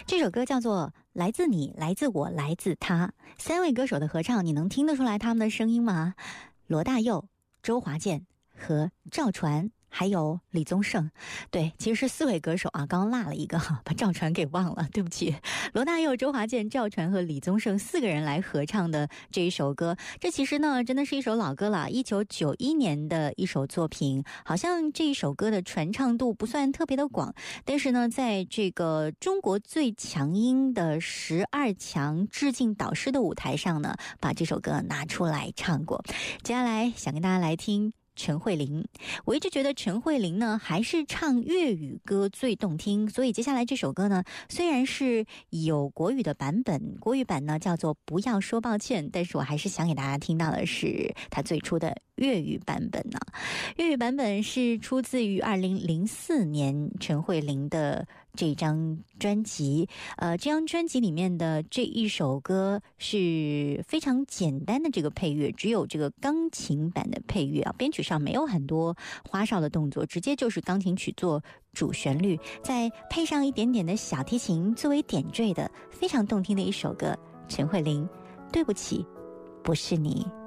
这首歌叫做《来自你，来自我，来自他》，三位歌手的合唱，你能听得出来他们的声音吗？罗大佑、周华健和赵传，还有李宗盛。对，其实是四位歌手啊，刚刚落了一个，把赵传给忘了，对不起。罗大佑、周华健、赵传和李宗盛四个人来合唱的这一首歌，这其实呢真的是一首老歌了，1991年的一首作品。好像这一首歌的传唱度不算特别的广，但是呢在这个中国最强音的12强致敬导师的舞台上呢，把这首歌拿出来唱过。接下来想跟大家来听陈慧琳。我一直觉得陈慧琳呢还是唱粤语歌最动听，所以接下来这首歌呢虽然是有国语的版本，国语版呢叫做不要说抱歉，但是我还是想给大家听到的是它最初的粤语版本呢。粤语版本是出自于2004年陈慧琳的这张专辑，这张专辑里面的这一首歌是非常简单的这个配乐，只有这个钢琴版的配乐啊，编曲上没有很多花哨的动作，直接就是钢琴曲做主旋律，再配上一点点的小提琴作为点缀的非常动听的一首歌。陈慧琳，对不起，不是你。